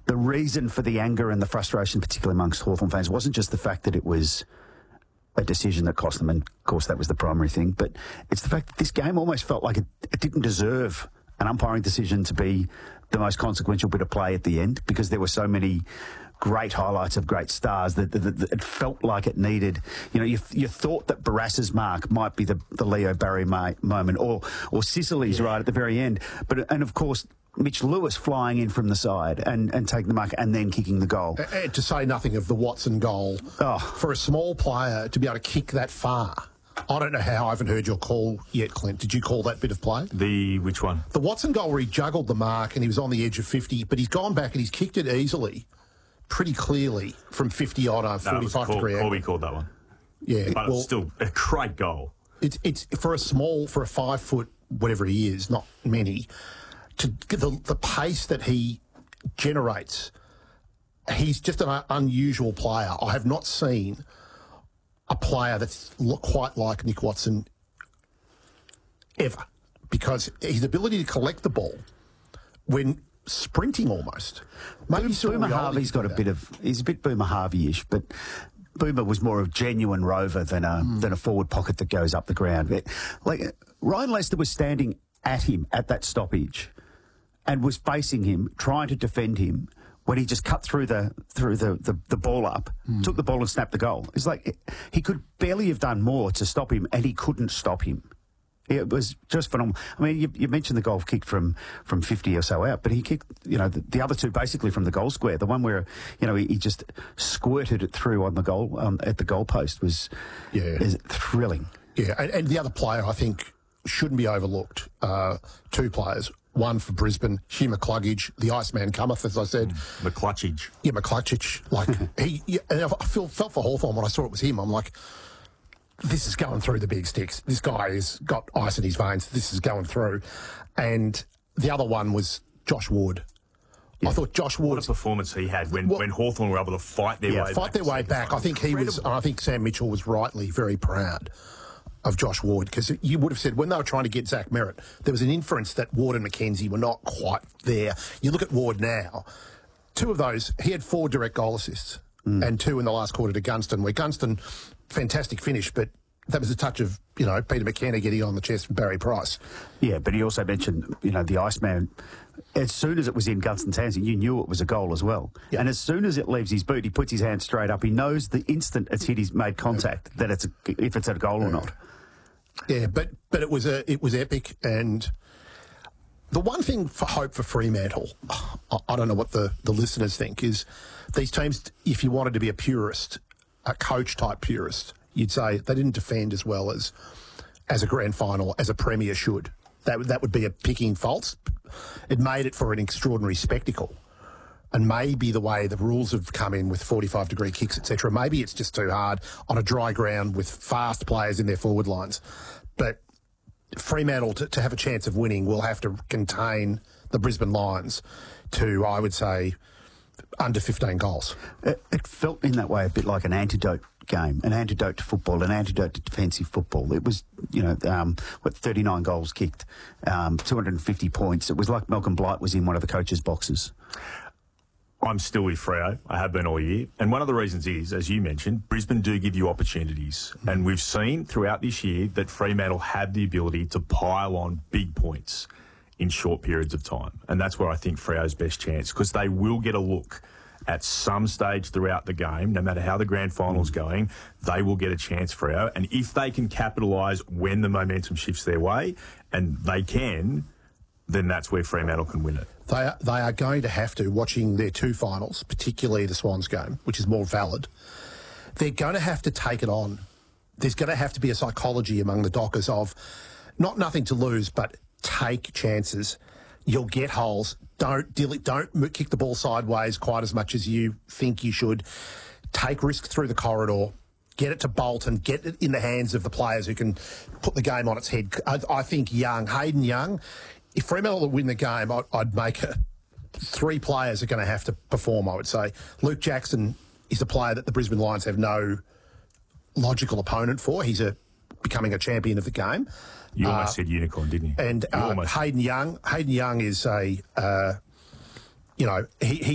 the reason for the anger and the frustration, particularly amongst Hawthorn fans, wasn't just the fact that it was a decision that cost them, and of course that was the primary thing, but it's the fact that this game almost felt like it didn't deserve an umpiring decision to be the most consequential bit of play at the end, because there were so many great highlights of great stars that it felt like it needed. You know, you thought that Barrass's mark might be the Leo Barry moment, or Sicily's right at the very end, and of course Mitch Lewis flying in from the side and taking the mark and then kicking the goal. And to say nothing of the Watson goal. Oh. For a small player to be able to kick that far. I don't know how. I haven't heard your call yet, Clint. Did you call that bit of play? Which one? The Watson goal where he juggled the mark and he was on the edge of 50, but he's gone back and he's kicked it easily, pretty clearly, from 50-odd on 45-degree angle. Corby called that one. Yeah. But it's still a great goal. It's for a 5 foot, whatever he is, not many, to get the pace that he generates. He's just an unusual player. I have not seen a player that's quite like Nick Watson ever, because his ability to collect the ball when sprinting almost. Maybe Boomer Harvey's got he's a bit Boomer Harvey-ish, but Boomer was more of a genuine rover than a forward pocket that goes up the ground. Like Ryan Lester was standing at him at that stoppage and was facing him, trying to defend him, when he just cut through the ball up, took the ball and snapped the goal. It's like he could barely have done more to stop him, and he couldn't stop him. It was just phenomenal. I mean, you mentioned the goal kicked from 50 or so out, but he kicked, the other two basically from the goal square. The one where, he just squirted it through on the goal, at the goal post is thrilling. Yeah, and the other player I think shouldn't be overlooked. Two players. One for Brisbane, Hugh McCluggage, the Iceman cometh, as I said. McClutchage. Yeah, McClutchage. Like, and I felt for Hawthorn when I saw it was him. I'm like, this is going through the big sticks. This guy has got ice in his veins. This is going through. And the other one was Josh Ward. Yeah. I thought Josh Ward... What a performance he had when Hawthorn were able to fight their way back. Fight their way back. I think I think Sam Mitchell was rightly very proud of Josh Ward, because you would have said when they were trying to get Zach Merritt, there was an inference that Ward and McKenzie were not quite there. You look at Ward now, two of those, he had 4 direct goal assists and 2 in the last quarter to Gunston, where Gunston, fantastic finish, but that was a touch of, Peter McKenna getting on the chest from Barry Price. Yeah, but he also mentioned, the Iceman, as soon as it was in Gunston's hands, you knew it was a goal as well. Yep. And as soon as it leaves his boot, he puts his hand straight up. He knows the instant it's made contact that if it's a goal or not. Yeah, but it was epic. And the one thing for hope for Fremantle, I don't know what the listeners think, is these teams, if you wanted to be a purist, a coach-type purist, you'd say they didn't defend as well as a grand final, as a premier should. That would be a picking faults. It made it for an extraordinary spectacle. And maybe the way the rules have come in with 45-degree kicks, etc., maybe it's just too hard on a dry ground with fast players in their forward lines. But Fremantle, to have a chance of winning, will have to contain the Brisbane Lions to, I would say, under 15 goals. It felt in that way a bit like an antidote game, an antidote to football, an antidote to defensive football. It was, 39 goals kicked, 250 points. It was like Malcolm Blight was in one of the coaches' boxes. I'm still with Freo. I have been all year. And one of the reasons is, as you mentioned, Brisbane do give you opportunities. And we've seen throughout this year that Fremantle have the ability to pile on big points in short periods of time. And that's where I think Freo's best chance, because they will get a look at some stage throughout the game, no matter how the grand final's going, they will get a chance, Freo. And if they can capitalise when the momentum shifts their way, and they can, then that's where Fremantle can win it. They are going to have to, watching their 2 finals, particularly the Swans game, which is more valid, they're going to have to take it on. There's going to have to be a psychology among the Dockers of nothing to lose, but take chances. You'll get holes. Don't kick the ball sideways quite as much as you think you should. Take risks through the corridor. Get it to Bolton. Get it in the hands of the players who can put the game on its head. I think Hayden Young, if Fremantle win the game, I'd make 3 players are going to have to perform, I would say. Luke Jackson is a player that the Brisbane Lions have no logical opponent for. He's becoming a champion of the game. You almost said unicorn, didn't you? And Hayden Young is he